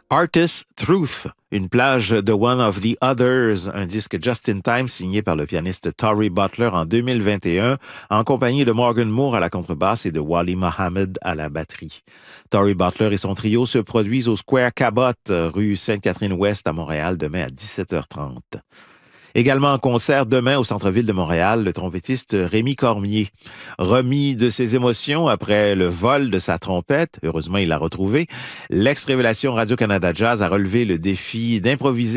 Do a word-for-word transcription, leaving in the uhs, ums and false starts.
Artist Truth, une plage de One of the Others, un disque Just in Time signé par le pianiste Tory Butler en deux mille vingt et un, en compagnie de Morgan Moore à la contrebasse et de Wally Mohammed à la batterie. Tory Butler et son trio se produisent au Square Cabot, rue Sainte-Catherine-Ouest à Montréal, demain à dix-sept heures trente. Également en concert demain au centre-ville de Montréal, le trompettiste Rémi Cormier. Remis de ses émotions après le vol de sa trompette, heureusement il l'a retrouvée, l'ex-révélation Radio-Canada Jazz a relevé le défi d'improviser